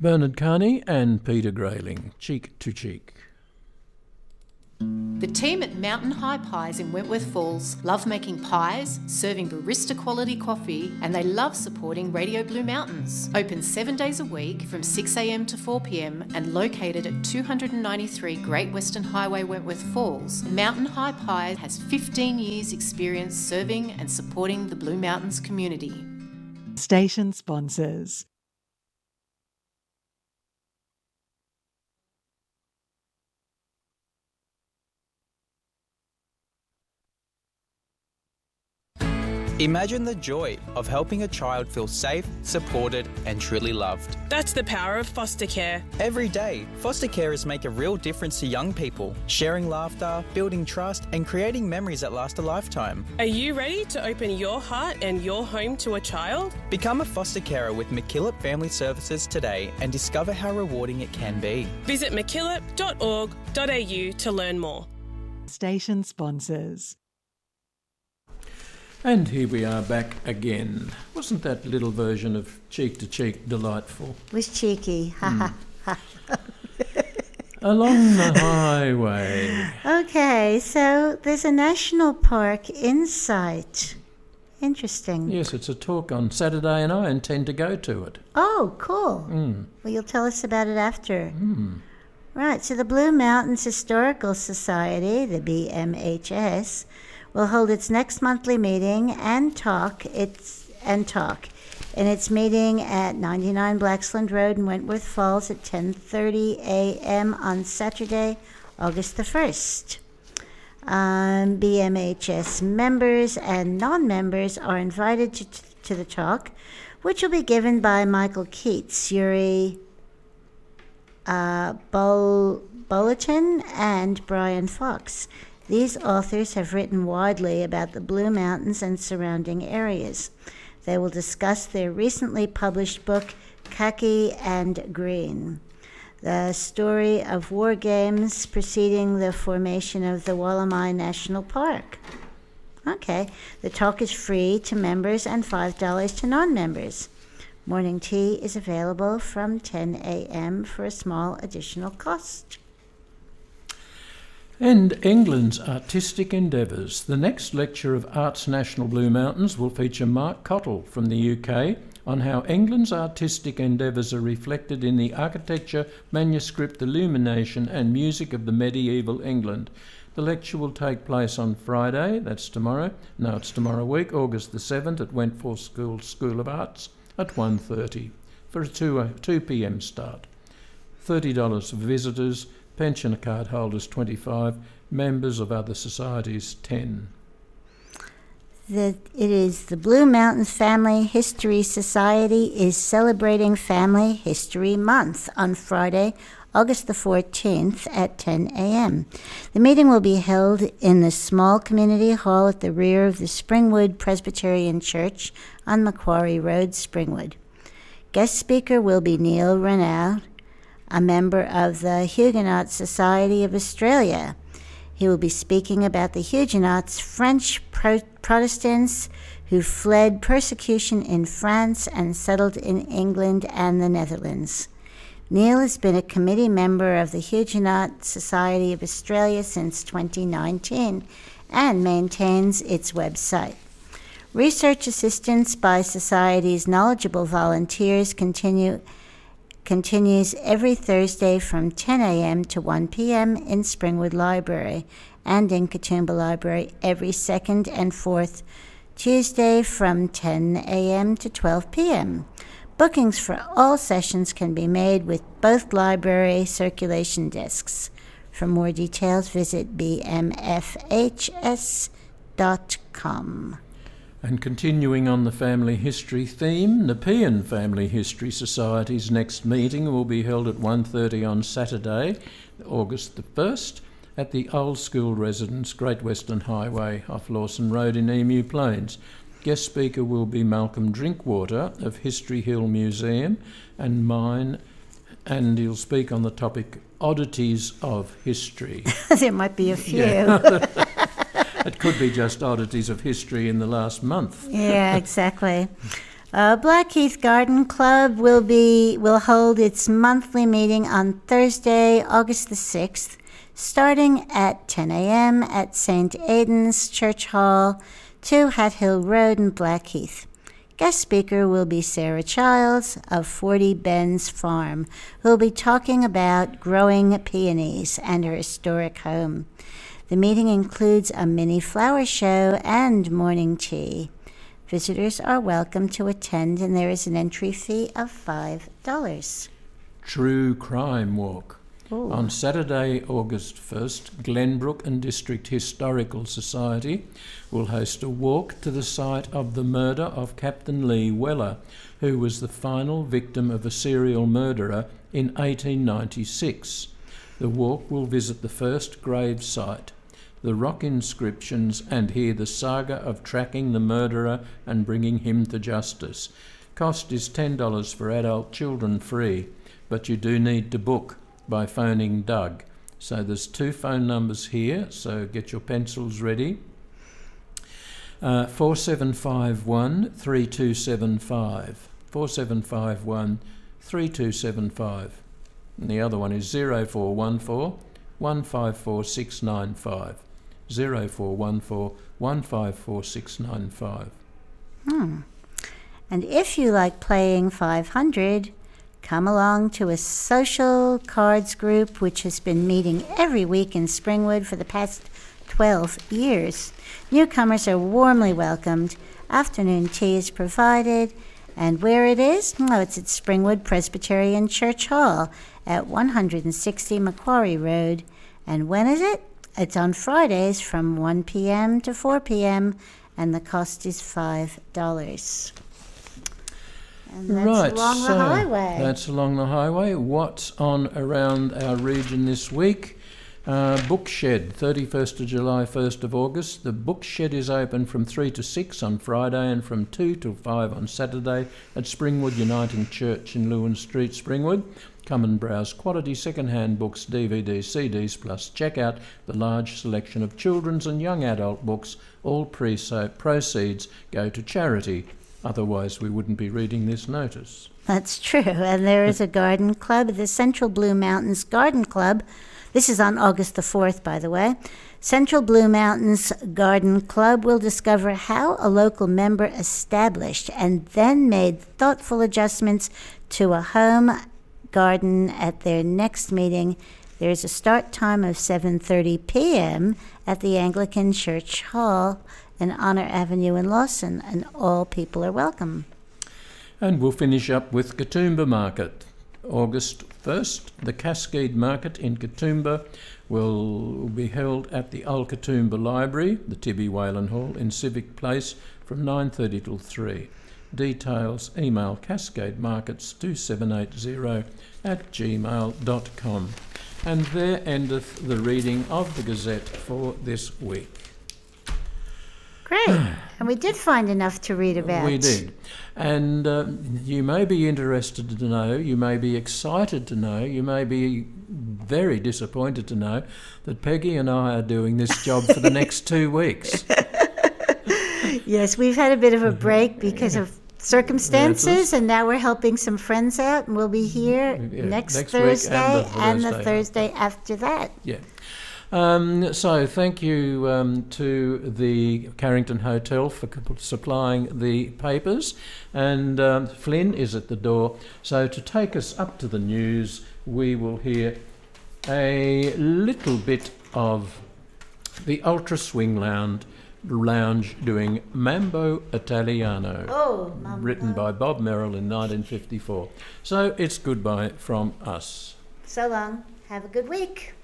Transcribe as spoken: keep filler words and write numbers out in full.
Bernard Carney and Peter Grayling, Cheek to Cheek. The team at Mountain High Pies in Wentworth Falls love making pies, serving barista quality coffee, and they love supporting Radio Blue Mountains. Open seven days a week from six a m to four p m and located at two ninety-three Great Western Highway, Wentworth Falls, Mountain High Pie has fifteen years experience serving and supporting the Blue Mountains community. Station sponsors. Imagine the joy of helping a child feel safe, supported and truly loved. That's the power of foster care. Every day, foster carers make a real difference to young people, sharing laughter, building trust and creating memories that last a lifetime. Are you ready to open your heart and your home to a child? Become a foster carer with MacKillop Family Services today and discover how rewarding it can be. Visit mackillop dot org dot a u to learn more. Station sponsors. And here we are back again. Wasn't that little version of Cheek to Cheek delightful? It was cheeky. Ha ha ha. Along the highway. Okay, so there's a national park in sight. Interesting. Yes, it's a talk on Saturday and I intend to go to it. Oh, cool. Mm. Well, you'll tell us about it after. Mm. Right, so the Blue Mountains Historical Society, the B M H S, will hold its next monthly meeting and talk. It's and talk, and its meeting at ninety-nine Blacksland Road in Wentworth Falls at ten thirty a m on Saturday, August the first. Um, B M H S members and non-members are invited to, to the talk, which will be given by Michael Keats, Yuri uh, Bol- Bulletin, and Brian Fox. These authors have written widely about the Blue Mountains and surrounding areas. They will discuss their recently published book, Khaki and Green, the story of war games preceding the formation of the Wollemi National Park. Okay, the talk is free to members and five dollars to non-members. Morning tea is available from ten a m for a small additional cost. And England's artistic endeavours. The next lecture of Arts National Blue Mountains will feature Mark Cottle from the U K on how England's artistic endeavours are reflected in the architecture, manuscript, illumination and music of the medieval England. The lecture will take place on Friday, that's tomorrow, no it's tomorrow week, August the seventh at Wentworth School, School of Arts at one thirty for a two p m start. thirty dollars for visitors, pension card holders twenty-five, members of other societies ten. The, it is the Blue Mountains Family History Society is celebrating Family History Month on Friday, August the fourteenth at ten a m The meeting will be held in the small community hall at the rear of the Springwood Presbyterian Church on Macquarie Road, Springwood. Guest speaker will be Neil Renaud, a member of the Huguenot Society of Australia. He will be speaking about the Huguenots, French pro- Protestants who fled persecution in France and settled in England and the Netherlands. Neil has been a committee member of the Huguenot Society of Australia since twenty nineteen and maintains its website. Research assistance by Society's knowledgeable volunteers continue continues every Thursday from ten a m to one p m in Springwood Library and in Katoomba Library every second and fourth Tuesday from ten a m to twelve p m Bookings for all sessions can be made with both library circulation desks. For more details, visit b m f h s dot com. And continuing on the family history theme, Nepean Family History Society's next meeting will be held at one thirty on Saturday, August the first, at the Old School Residence, Great Western Highway, off Lawson Road in Emu Plains. Guest speaker will be Malcolm Drinkwater of History Hill Museum and mine, and he'll speak on the topic Oddities of History. There might be a few. Yeah. It could be just oddities of history in the last month. Yeah, exactly. Uh, Blackheath Garden Club will be will hold its monthly meeting on Thursday, August the sixth, starting at ten a.m. at Saint Aidan's Church Hall, two Hat Hill Road in Blackheath. Guest speaker will be Sarah Childs of forty Ben's Farm, who will be talking about growing peonies and her historic home. The meeting includes a mini flower show and morning tea. Visitors are welcome to attend, and there is an entry fee of five dollars. True Crime Walk. Ooh. On Saturday, August first, Glenbrook and District Historical Society will host a walk to the site of the murder of Captain Lee Weller, who was the final victim of a serial murderer in eighteen ninety-six. The walk will visit the first grave site, the rock inscriptions, and hear the saga of tracking the murderer and bringing him to justice. Cost is ten dollars for adult, children free, but you do need to book by phoning Doug. So there's two phone numbers here, so get your pencils ready. Uh, four seven five one, three two seven five. four seven five one, three two seven five. And the other one is zero four one four, one five four six nine five. zero four one four, one five four six nine five. Hmm. And if you like playing five hundred, come along to a social cards group which has been meeting every week in Springwood for the past twelve years. Newcomers are warmly welcomed. Afternoon tea is provided. And where it is? Oh, it's at Springwood Presbyterian Church Hall at one sixty Macquarie Road. And when is it? It's on Fridays from one p.m. to four p.m. and the cost is five dollars. And that's right, along so the highway. That's along the highway. What's on around our region this week? Uh, Bookshed, thirty-first of July, first of August. The Bookshed is open from three to six on Friday and from two till five on Saturday at Springwood Uniting Church in Lewin Street, Springwood. Come and browse quality second-hand books, D V Ds, C Ds, plus check out the large selection of children's and young adult books. All pre- proceeds go to charity. Otherwise, we wouldn't be reading this notice. That's true. And there is a garden club, the Central Blue Mountains Garden Club. This is on August the fourth, by the way. Central Blue Mountains Garden Club will discover how a local member established and then made thoughtful adjustments to a home garden at their next meeting. There's a start time of seven thirty p.m. at the Anglican Church Hall in Honor Avenue in Lawson, and all people are welcome. And we'll finish up with Katoomba Market. August first, the Cascade Market in Katoomba will be held at the Old Katoomba Library, the Tibby Whalen Hall, in Civic Place from nine thirty till three. Details, email cascademarkets two seven eight zero at gmail dot com. And there endeth the reading of the Gazette for this week. Great. And we did find enough to read about. We did. And uh, you may be interested to know, you may be excited to know, you may be very disappointed to know that Peggy and I are doing this job for the next two weeks. Yes, we've had a bit of a break because of circumstances, Yes. and now we're helping some friends out, and we'll be here Yeah, next, next week Thursday and the and the Thursday Thursday after that. Yeah. Um, so thank you um, to the Carrington Hotel for c- supplying the papers, and um, Flynn is at the door. So to take us up to the news, we will hear a little bit of the Ultra Swing Lounge, lounge doing Mambo Italiano, Oh, Mambo. written by Bob Merrill in nineteen fifty-four. So it's goodbye from us. So long. Have a good week.